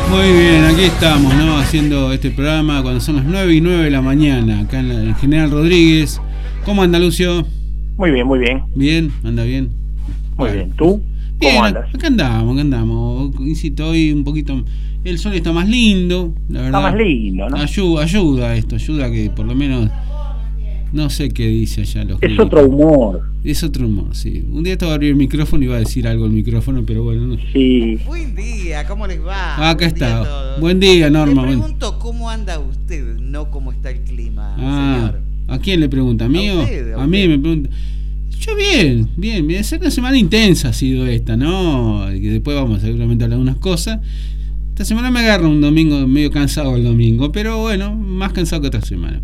Muy bien, aquí estamos, ¿no? Haciendo este programa cuando son las 9:09 de la mañana, acá en General Rodríguez. ¿Cómo anda, Lucio? Muy bien, muy bien. ¿Bien? ¿Anda bien? Muy bien. ¿Tú? Bien, ¿Cómo andas? acá andamos. Insisto, hoy un poquito... El sol está más lindo, la verdad. Está más lindo, ¿no? Ayuda esto, ayuda que por lo menos... No sé qué dice allá los Es otro humor. Es otro humor, sí. Un día te voy a abrir el micrófono y iba a decir algo el micrófono, pero bueno. No. Sí. Buen día, ¿cómo les va? Acá está. Buen día, Norma. Le pregunto cómo anda usted, no cómo está el clima, señor. ¿A quién le pregunta? ¿A mí o? A mí me pregunta. Yo bien. Es una semana intensa ha sido esta, ¿no? Que después vamos seguramente a hablar de unas cosas. Esta semana me agarro un domingo medio cansado el domingo, pero bueno, más cansado que otra semana.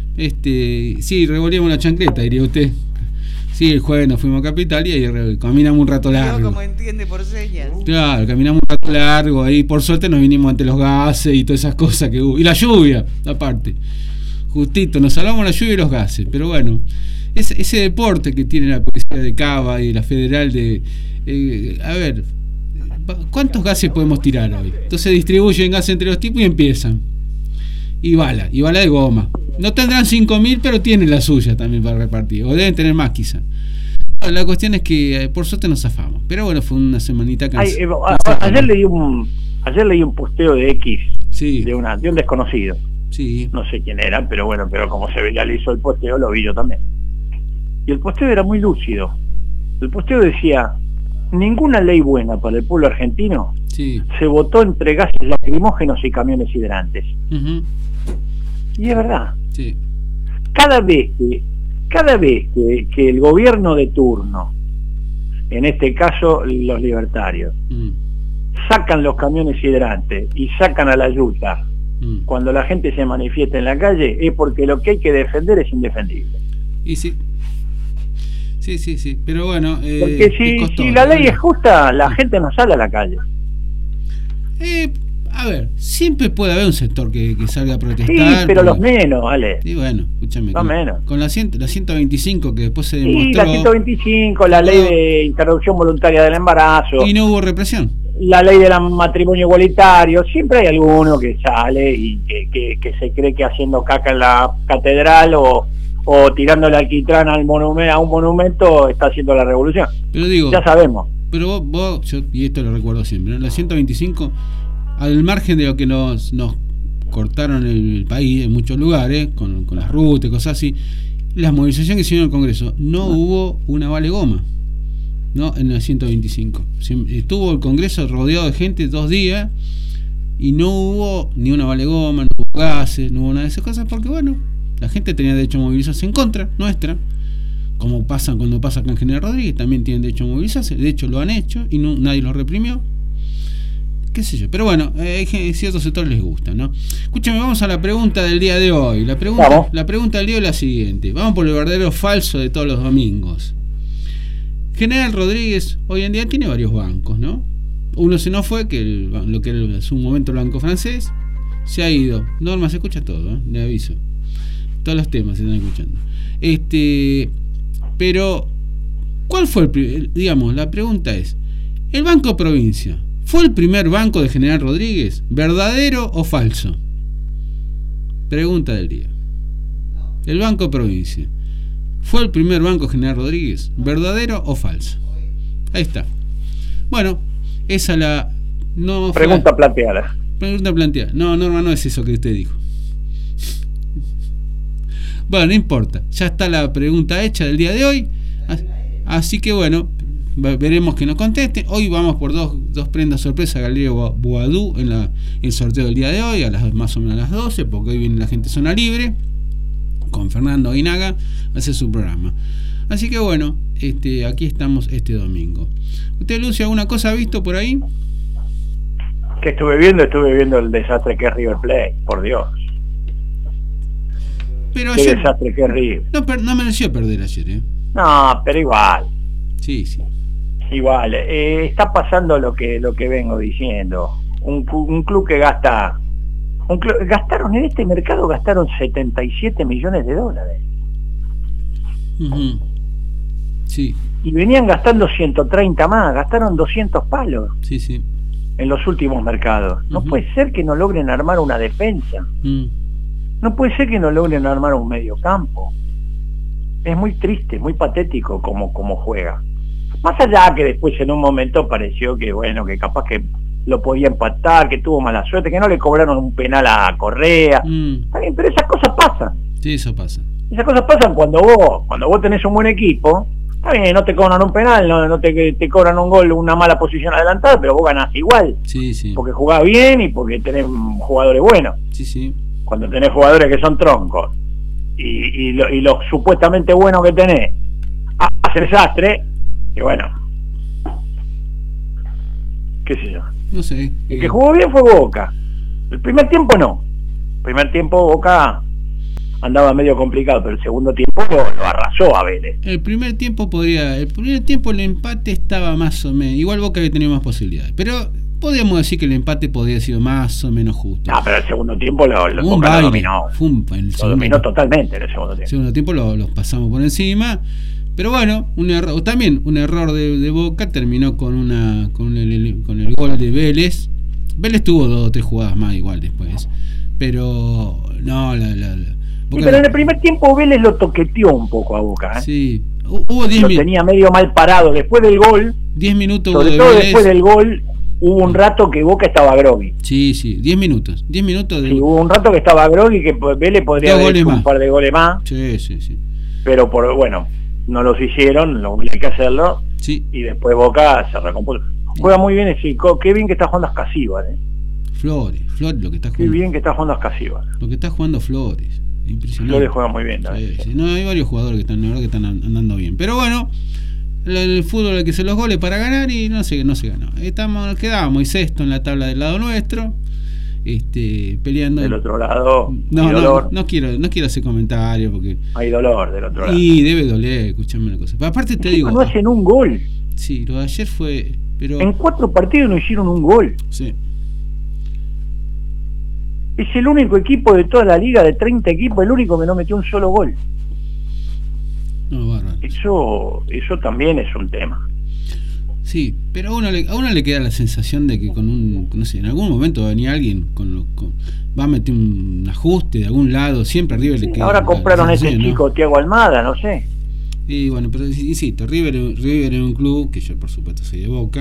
Sí, revolvíamos la chancleta, diría usted. Sí, el jueves nos fuimos a Capital y ahí caminamos un rato largo. Yo como entiende por señas. Claro, caminamos un rato largo, ahí por suerte nos vinimos ante los gases y todas esas cosas que hubo. Y la lluvia, aparte. Justito, nos salvamos la lluvia y los gases. Pero bueno, ese deporte que tiene la policía de Cava y la federal de... a ver, ¿cuántos gases podemos tirar hoy? Entonces distribuyen gases entre los tipos y empiezan. Y bala de goma. No tendrán 5.000, pero tienen la suya también para repartir. O deben tener más quizá. La cuestión es que por suerte nos zafamos. Pero bueno, fue una semanita cansada. Ayer leí un posteo de X, sí, de un desconocido. Sí. No sé quién era, pero bueno, pero como se viralizó el posteo, lo vi yo también. Y el posteo era muy lúcido. El posteo decía: ninguna ley buena para el pueblo argentino se votó entre gases lacrimógenos y camiones hidrantes. Y es verdad. Sí. Cada vez que el gobierno de turno, en este caso los libertarios, sacan los camiones hidrantes y sacan a la yuta, cuando la gente se manifiesta en la calle, es porque lo que hay que defender es indefendible. Y sí. Sí, pero bueno, porque si la ley es justa, la gente no sale a la calle. A ver, siempre puede haber un sector que salga a protestar. Sí, pero los menos, vale. Sí, bueno, escúchame. Los menos. Con la 125 que después se demostró... Sí, la 125, la ley de interrupción voluntaria del embarazo. Y no hubo represión. La ley del matrimonio igualitario. Siempre hay alguno que sale y que se cree que haciendo caca en la catedral o tirándole alquitrán a un monumento está haciendo la revolución. Pero digo... Ya sabemos. Pero vos yo, y esto lo recuerdo siempre, ¿no? La 125... Al margen de lo que nos cortaron el país en muchos lugares, con las rutas y cosas así, las movilizaciones que hicieron en el Congreso, no hubo una vale goma, ¿no? En la 125. Estuvo el Congreso rodeado de gente 2 días y no hubo ni una vale goma, no hubo gases, no hubo nada de esas cosas, porque bueno, la gente tenía derecho a movilizarse en contra nuestra, como pasa cuando pasa acá en General Rodríguez, también tienen derecho a movilizarse, de hecho lo han hecho y nadie los reprimió. Qué sé yo, pero bueno, ciertos sectores les gusta, ¿no? Escúchame, vamos a la pregunta del día de hoy. La pregunta del día es la siguiente. Vamos por el verdadero falso de todos los domingos. General Rodríguez hoy en día tiene varios bancos, ¿no? Uno se nos fue, lo que era en su momento el Banco Francés, se ha ido. Norma, se escucha todo, ¿eh? Le aviso. Todos los temas se están escuchando. Pero, ¿cuál fue digamos, la pregunta es, ¿el Banco Provincia fue el primer banco de General Rodríguez? ¿Verdadero o falso? Pregunta del día. ¿El Banco Provincia fue el primer banco de General Rodríguez? ¿Verdadero o falso? Ahí está. Bueno, esa la... No pregunta planteada. Pregunta planteada. No, Norma, no es eso que usted dijo. Bueno, no importa. Ya está la pregunta hecha del día de hoy. Así que bueno... Veremos que nos conteste. Hoy vamos por dos prendas sorpresa Galería Boadú en el sorteo del día de hoy, más o menos a las 12, porque hoy viene la gente Zona Libre con Fernando Aguinaga a hacer su programa. Así que bueno, aquí estamos este domingo. ¿Usted, Lucio, alguna cosa ha visto por ahí? ¿Qué estuve viendo? Estuve viendo el desastre que es River Plate, por Dios. Pero qué ayer, desastre que es River. No mereció perder ayer, ¿eh? No, pero igual. Sí. Igual, está pasando lo que vengo diciendo. Un club que gastaron en este mercado, gastaron 77 millones de dólares. Sí. Y venían gastando 130 más, gastaron 200 palos. Sí. en los últimos mercados. No puede ser que no logren armar una defensa. No puede ser que no logren armar un mediocampo. Es muy triste, muy patético como juega. Más allá que después en un momento pareció que, bueno, que capaz que lo podía empatar, que tuvo mala suerte, que no le cobraron un penal a Correa. Está bien, pero esas cosas pasan. Sí, eso pasa. Esas cosas pasan cuando vos tenés un buen equipo. Está bien, no te cobran un penal, no te cobran un gol, una mala posición adelantada, pero vos ganás igual. Sí, sí. Porque jugás bien y porque tenés jugadores buenos. Sí, sí. Cuando tenés jugadores que son troncos y los supuestamente buenos que tenés hacen desastre, y bueno, qué sé yo. No sé. El que jugó bien fue Boca. El primer tiempo no. El primer tiempo Boca andaba medio complicado, pero el segundo tiempo lo arrasó a Vélez. El primer tiempo el empate estaba más o menos, igual Boca había tenido más posibilidades, pero podríamos decir que el empate podría haber sido más o menos justo. No, pero el segundo tiempo Boca lo dominó. Lo dominó totalmente en el segundo tiempo. El segundo tiempo los pasamos por encima, pero bueno, un error de Boca terminó con el gol de Vélez. Vélez tuvo 2 o 3 jugadas más igual después, pero no, Sí, pero en el primer tiempo Vélez lo toqueteó un poco a Boca. Sí, hubo 10 minutos. Lo tenía medio mal parado. Después del gol, 10 minutos. Sobre todo después del gol, hubo un rato que Boca estaba groggy. Sí, 10 minutos. 10 minutos de... Sí, hubo un rato que estaba groggy, que Vélez podría haber hecho un par de goles más. Sí. Pero no los hicieron, hay que hacerlo. Sí. Y después Boca se recompuso. Juega muy bien ese chico. Qué bien que está jugando Ascasíbar. Flores, lo que está jugando. Qué bien que está jugando Ascasíbar. Lo que está jugando Flores. Impresionante. Flores juega muy bien también. Sí. No, hay varios jugadores que están andando bien. Pero bueno, el fútbol hay que hacer los goles para ganar y no se ganó. Quedábamos sexto en la tabla del lado nuestro, peleando. Del otro lado, no quiero hacer comentarios porque hay dolor del otro lado. Y debe doler, escuchame una cosa. Pero aparte te digo, no hacen un gol. Sí, lo de ayer fue, pero en 4 partidos no hicieron un gol. Sí. Es el único equipo de toda la liga, de 30 equipos, el único que no metió un solo gol. No, bárbaro. Eso también es un tema. Sí, pero a uno le queda la sensación de que en algún momento va a venir alguien va a meter un ajuste de algún lado, siempre a River le queda. Ahora compraron a ese chico, Thiago Almada, no sé. Y bueno, pero insisto, River es un club, que yo por supuesto soy de Boca,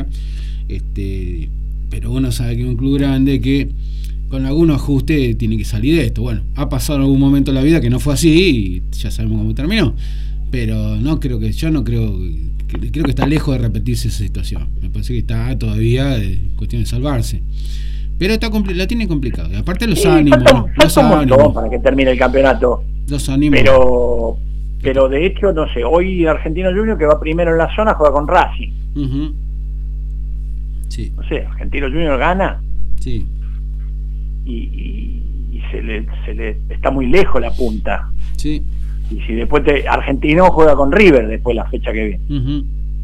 pero uno sabe que es un club grande que con algunos ajustes tiene que salir de esto. Bueno, ha pasado en algún momento en la vida que no fue así y ya sabemos cómo terminó. Pero creo que está lejos de repetirse esa situación. Me parece que está todavía en cuestión de salvarse. Pero la tiene complicado. Y aparte los ánimos. Falta un montón para que termine el campeonato. Los ánimos. Pero de hecho, no sé, hoy Argentino Junior, que va primero en la zona, juega con Racing. Sí. No sé, Argentino Junior gana. Sí. Y se le está muy lejos la punta. Sí. Y si después Argentino juega con River después la fecha que viene.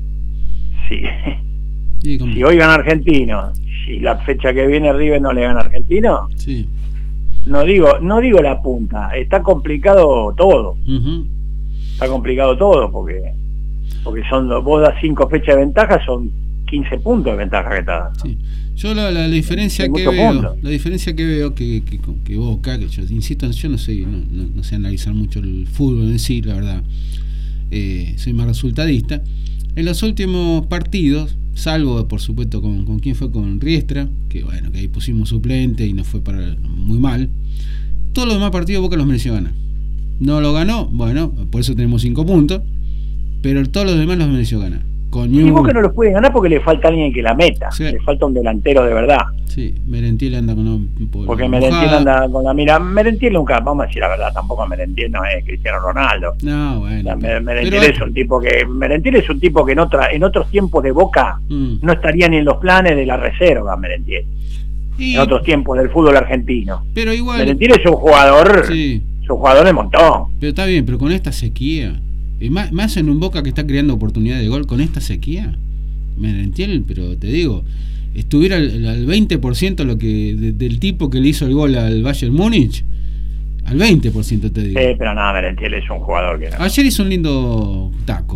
Sí, si hoy gana Argentino, si la fecha que viene River no le gana a Argentino, sí. no digo la punta, está complicado todo. Está complicado todo porque vos das 5 fechas de ventaja, son 15 puntos de ventaja que está dando. Sí. Yo la diferencia que veo que Boca, que yo insisto, yo no sé analizar mucho el fútbol en sí, la verdad, soy más resultadista. En los últimos partidos, salvo por supuesto con quién fue, con Riestra, que bueno, que ahí pusimos suplente y nos fue muy mal, todos los demás partidos Boca los mereció ganar. No lo ganó, bueno, por eso tenemos 5 puntos, pero todos los demás los mereció ganar. Y Boca no los puede ganar porque le falta alguien que la meta. Sí. Le falta un delantero de verdad. Sí, Merentiel anda con porque Merentiel anda con la mira. Merentiel nunca, vamos a decir la verdad, tampoco Merentiel no es Cristiano Ronaldo. No, bueno. Merentiel es un tipo que en otros tiempos de Boca no estaría ni en los planes de la reserva, Merentiel. En otros tiempos del fútbol argentino. Pero igual. Merentiel es un jugador. Sí. Es un jugador de montón. Pero está bien, pero con esta sequía. Más en un Boca que está creando oportunidades de gol con esta sequía, Merentiel, pero te digo, estuviera al 20% lo que del tipo que le hizo el gol al Bayern Múnich, al 20% te digo. Pero nada, Merentiel es un jugador que no. Ayer hizo un lindo taco,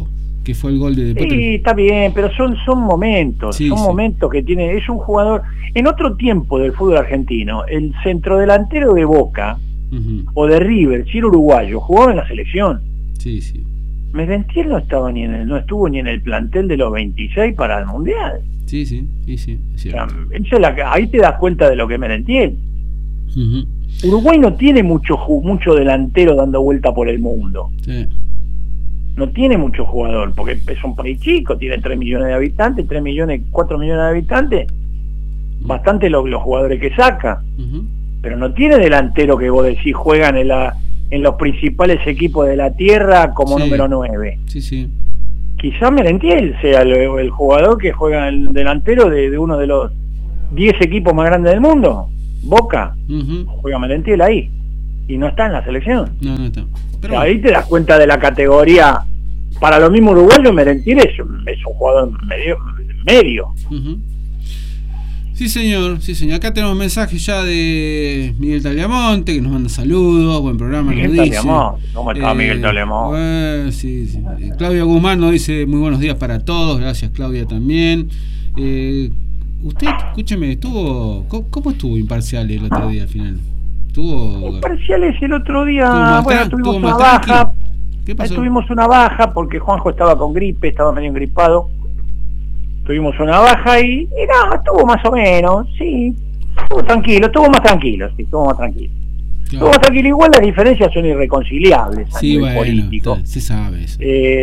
que fue el gol de Potro. Sí, está bien, pero son momentos, Sí, son sí. momentos que tiene, es un jugador, en otro tiempo del fútbol argentino, el centrodelantero de Boca Ujú. o de River, si era uruguayo, jugaba en la selección. Sí, sí. Merentiel no estuvo ni en el plantel de los 26 para el Mundial. Sí, sí, sí, sí, es O sea, cierto. ahí te das cuenta de lo que es Merentiel. Ujú. Uruguay no tiene mucho delantero dando vuelta por el mundo. Sí. No tiene mucho jugador, porque es un país chico, tiene 3 millones de habitantes, 4 millones de habitantes. Bastante los jugadores que saca. Ujú. Pero no tiene delantero que vos decís juegan en los principales equipos de la tierra como Sí. número 9. Sí, sí. Quizá Merentiel sea el jugador que juega el delantero de uno de los 10 equipos más grandes del mundo. Boca, Ujú. juega Merentiel ahí y no está en la selección. No, no está. O Pero sea, ahí te das cuenta de la categoría. Para los mismos uruguayos, Merentiel es un jugador medio. Ujú. Sí, señor, sí, señor. Acá tenemos mensajes ya de Miguel Tagliamonte, que nos manda saludos, buen programa, Miguel nos dice. Tagliamonte, ¿cómo está Miguel Tagliamonte? Sí, sí. Claudia Guzmán nos dice muy buenos días para todos, gracias Claudia también. Usted, escúcheme, ¿cómo estuvo Imparcial el otro día al final? Parciales el otro día, tuvimos ¿tuvo una más baja. ¿Qué pasó? Tuvimos una baja porque Juanjo estaba con gripe, estaba medio engripado. Tuvimos una baja y no, estuvo más o menos, sí. Estuvo más tranquilo. Claro. Estuvo más tranquilo, igual las diferencias son irreconciliables a Sí, nivel bueno, político. se sabe eso.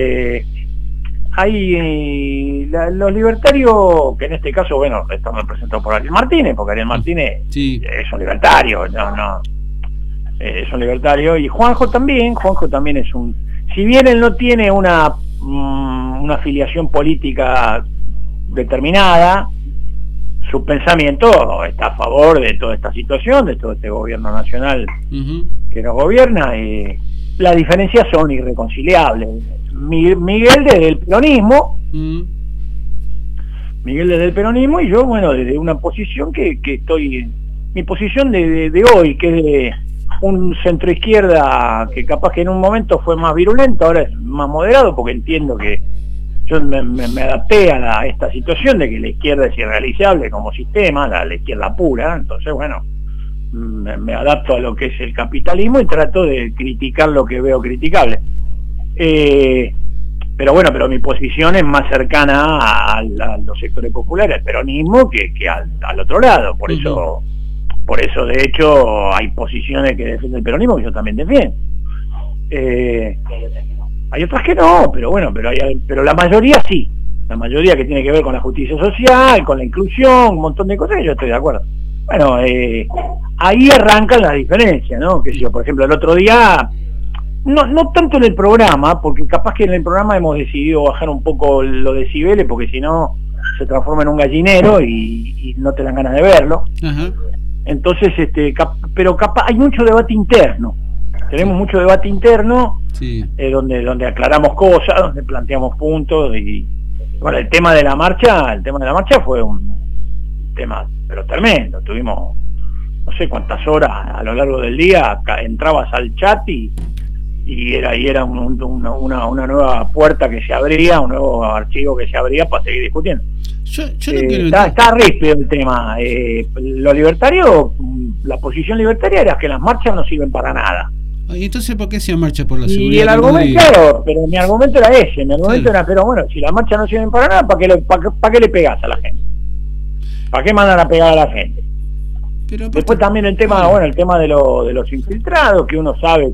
Los libertarios, que en este caso, bueno, están representados por Ariel Martínez, porque Ariel Martínez Sí. es un libertario, es un libertario, y Juanjo también es si bien él no tiene una afiliación política determinada, su pensamiento está a favor de toda esta situación, de todo este gobierno nacional Ujú. que nos gobierna. Las diferencias son irreconciliables. Miguel desde el peronismo, y yo, bueno, desde una posición que estoy, mi posición de hoy, que es de un centro izquierda que capaz que en un momento fue más virulento, ahora es más moderado, porque entiendo que yo me adapté a esta situación de que la izquierda es irrealizable como sistema, la izquierda pura. Entonces, bueno, me adapto a lo que es el capitalismo y trato de criticar lo que veo criticable. Pero mi posición es más cercana a los sectores populares, al peronismo, que al otro lado. Por eso de hecho hay posiciones que defienden el peronismo que yo también defiendo. Hay otras que no, pero la mayoría sí. La mayoría que tiene que ver con la justicia social, con la inclusión, un montón de cosas, yo estoy de acuerdo. Bueno, ahí arrancan las diferencias, ¿no? Que yo, por ejemplo, el otro día, no tanto en el programa, porque capaz que en el programa hemos decidido bajar un poco los decibeles, porque si no se transforma en un gallinero y no te dan ganas de verlo. Ajá. Entonces, pero capaz hay mucho debate interno. Tenemos mucho debate interno, Sí. donde aclaramos cosas, donde planteamos puntos. Y bueno, el tema de la marcha fue un tema pero tremendo. Tuvimos no sé cuántas horas a lo largo del día, entrabas al chat y era una nueva puerta que se abría, un nuevo archivo que se abría para seguir discutiendo. Yo no quiero está ríspido el tema. Los libertarios, la posición libertaria era que las marchas no sirven para nada. ¿Y entonces por qué se marcha por la Y seguridad? el argumento, claro, pero mi argumento era ese. Mi argumento era, pero bueno, si las marchas no sirven para nada, ¿para qué le pegás a la gente? ¿Para qué mandan a pegar a la gente? Pero Después también el tema de los infiltrados, que uno sabe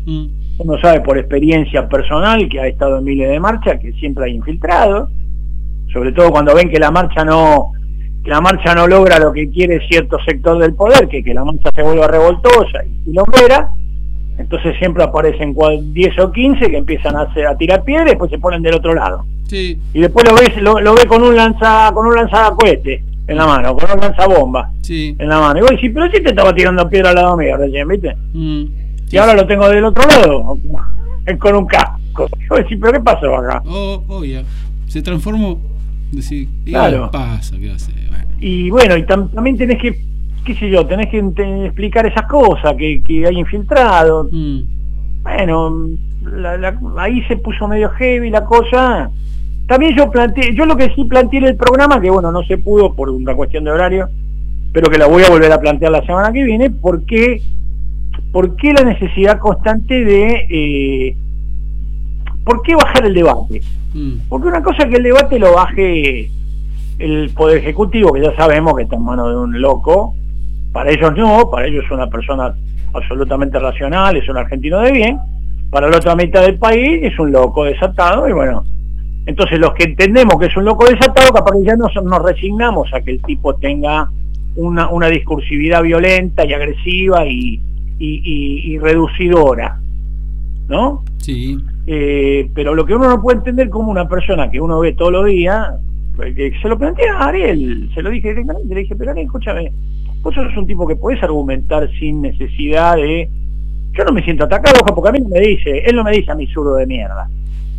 por experiencia personal que ha estado en miles de marchas, que siempre hay infiltrados, sobre todo cuando ven que la marcha no logra lo que quiere cierto sector del poder, que la marcha se vuelva revoltosa y lombera. Entonces siempre aparecen 10 o 15 que empiezan a tirar piedras y después se ponen del otro lado. Sí. Y después lo ves con un lanzacohete en la mano, con un lanzabomba en la mano. Y vos decís, pero si te estaba tirando piedra al lado mío recién, ¿viste? Y ahora lo tengo del otro lado, con un casco. Y vos decís, pero ¿qué pasó acá? Ya. Se transformó. Decir, claro. Pasa, ¿qué hace? Bueno. Y bueno, y también tenés que, qué sé yo, tenés que explicar esas cosas, que hay infiltrados. Bueno, ahí se puso medio heavy la cosa. También yo lo que sí planteé en el programa, que bueno, no se pudo por una cuestión de horario, pero que la voy a volver a plantear la semana que viene, ¿por qué la necesidad constante de... ¿por qué bajar el debate? Porque una cosa es que el debate lo baje el Poder Ejecutivo, que ya sabemos que está en manos de un loco. Para ellos no, para ellos es una persona absolutamente racional, es un argentino de bien. Para la otra mitad del país es un loco desatado, y bueno, entonces los que entendemos que es un loco desatado, capaz que ya nos resignamos a que el tipo tenga una discursividad violenta y agresiva y reducidora, ¿no? Sí. Pero lo que uno no puede entender como una persona que uno ve todos los días, que se lo plantea a Ariel, se lo dije directamente, le dije, pero Ariel, escúchame, vos sos un tipo que podés argumentar sin necesidad de... Yo no me siento atacado, porque a mí no me dice, él no me dice a mi zurdo de mierda.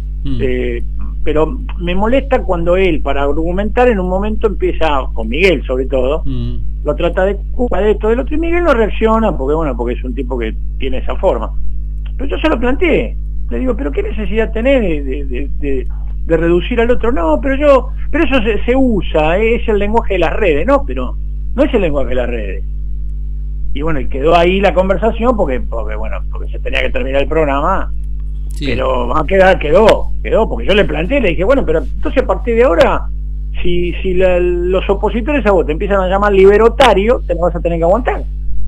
Pero me molesta cuando él, para argumentar, en un momento empieza, con Miguel sobre todo, lo trata de culpa de esto, del otro, y Miguel no reacciona, porque es un tipo que tiene esa forma. Pero yo se lo planteé, le digo, pero ¿qué necesidad tenés de reducir al otro? No, pero eso se usa, es el lenguaje de las redes, no, pero no es el lenguaje de las redes. Y bueno, y quedó ahí la conversación porque se tenía que terminar el programa. Sí. Pero va a quedó, porque yo le planteé, le dije, bueno, pero entonces a partir de ahora, si los opositores a vos te empiezan a llamar libertario, te lo vas a tener que aguantar.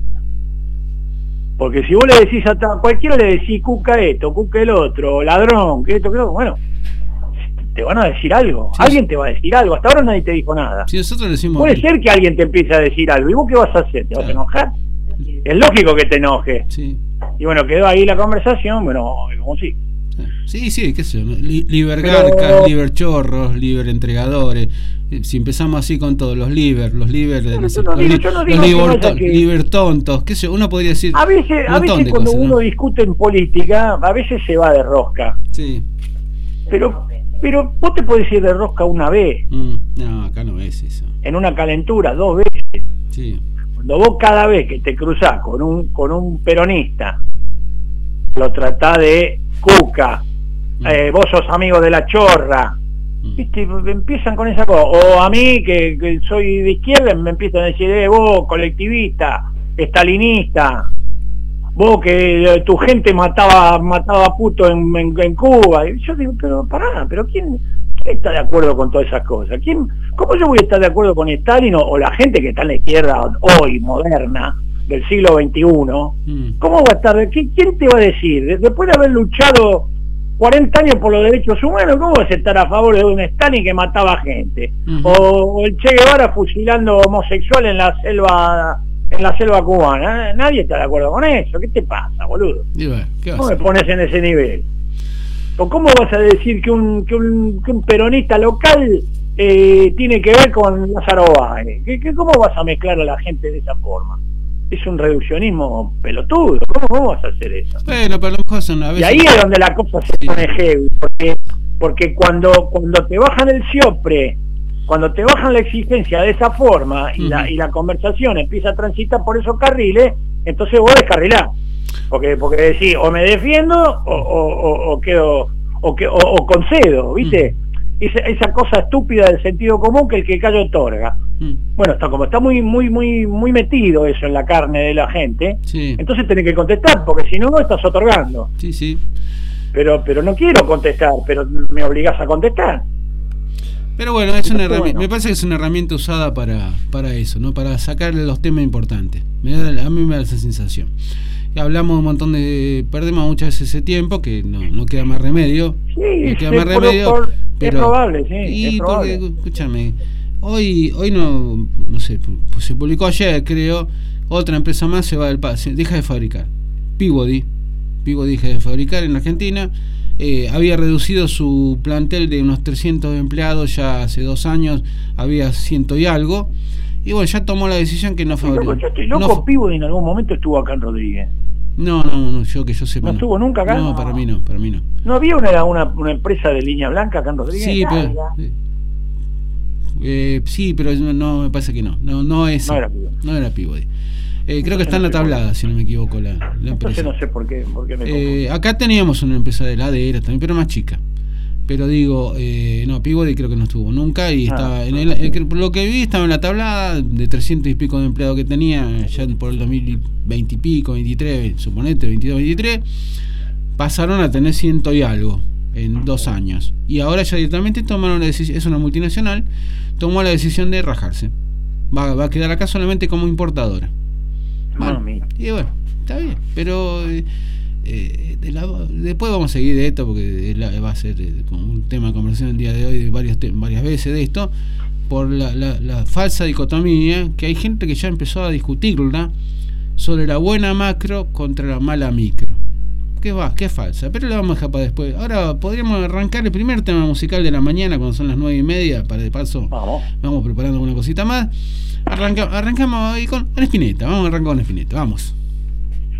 Porque si vos le decís a cualquiera, le decís cuca esto, cuca el otro, ladrón, que esto, que otro, bueno, te van a decir algo, sí. Alguien te va a decir algo, hasta ahora nadie te dijo nada. Si nosotros decimos... Puede ser que alguien te empiece a decir algo, ¿y vos qué vas a hacer? ¿Te vas a enojar? Es lógico que te enoje. Sí. Y bueno, quedó ahí la conversación, bueno, como sí. Sí, qué sé yo, libergarcas, liberchorros, liberentregadores. Si empezamos así con todos los libertontos, qué sé yo, uno podría decir... A veces cuando cosas, uno discute en política, a veces se va de rosca. Sí. Pero vos te podés ir de rosca una vez. No, acá no es eso. En una calentura, 2 veces. Sí. Cuando vos cada vez que te cruzás con un peronista, lo tratás de cuca, vos sos amigo de la chorra, ¿viste? Empiezan con esa cosa. O a mí, que soy de izquierda, me empiezan a decir, vos colectivista, estalinista, vos que tu gente mataba puto en Cuba. Y yo digo, pero pará, pero ¿quién está de acuerdo con todas esas cosas? ¿Cómo yo voy a estar de acuerdo con Stalin o la gente que está en la izquierda hoy, moderna, del siglo XXI? ¿Cómo va a estar? ¿Quién te va a decir? Después de haber luchado 40 años por los derechos humanos, ¿cómo vas a estar a favor de un Stalin que mataba gente? O el Che Guevara fusilando homosexuales en la selva cubana. Nadie está de acuerdo con eso. ¿Qué te pasa, boludo? ¿Cómo me pones en ese nivel? ¿O cómo vas a decir que un peronista local tiene que ver con Lázaro Báez? ¿Cómo vas a mezclar a la gente de esa forma? Es un reduccionismo pelotudo. ¿Cómo vas a hacer eso? Bueno, pero lo mejor son a veces... Y ahí es donde la cosa se pone heavy, porque cuando te bajan el siopre, cuando te bajan la exigencia de esa forma y la conversación empieza a transitar por esos carriles, entonces vos descarrilás. Porque decís, o me defiendo o concedo, ¿viste? Esa cosa estúpida del sentido común que el que calla otorga. Bueno, está muy metido eso en la carne de la gente, sí. Entonces tenés que contestar, porque si no estás otorgando. Sí. Pero no quiero contestar, pero me obligás a contestar. Pero bueno, es una herramienta, me parece que es una herramienta usada para eso, ¿no? Para sacarle los temas importantes. A mí me da esa sensación. Hablamos un montón perdemos muchas veces ese tiempo, que no queda más remedio. Sí, no queda más remedio. Pero, es probable, sí. Es probable. Porque, escúchame, hoy no sé, pues se publicó ayer, creo, otra empresa más se va del país, deja de fabricar. Peabody deja de fabricar en Argentina. Había reducido su plantel de unos 300 empleados ya hace 2 años, había 100 y algo. Y bueno, ya tomó la decisión que no fabrica. Yo estoy loco, Peabody en algún momento estuvo acá en Rodríguez. No, que yo sepa. ¿No estuvo nunca acá? No, para mí no. ¿No había una empresa de línea blanca acá en Rodríguez? Sí, pero no, me parece que no era Peabody. Creo que está en la tablada, si no me equivoco, la empresa. Entonces no sé por qué me acá teníamos una empresa de heladeras también, pero más chica. Pero digo, no, Peabody creo que no estuvo nunca y estaba por lo que vi estaba en la tablada de 300 y pico de empleados que tenía ya por el 2020 y pico, 23, suponete, 22, 23, pasaron a tener 100 y algo en 2 años. Y ahora ya directamente tomaron la decisión, es una multinacional, tomó la decisión de rajarse. Va a quedar acá solamente como importadora. Y bueno, está bien, pero después vamos a seguir de esto porque va a ser como un tema de conversación el día de hoy varias veces de esto, por la falsa dicotomía que hay gente que ya empezó a discutirla sobre la buena macro contra la mala micro, que es falsa, pero la vamos a dejar para después. Ahora podríamos arrancar el primer tema musical de la mañana cuando son las 9:30, para de paso vamos preparando una cosita más. Arrancamos ahí con Spinetta, vamos a arrancar con Spinetta, vamos.